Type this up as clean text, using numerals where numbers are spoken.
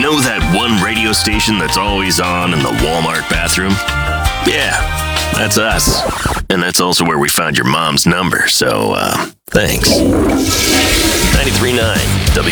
know that one radio station that's always on in the Walmart bathroom? Yeah, that's us. And that's also where we found your mom's number, so, thanks. 93.9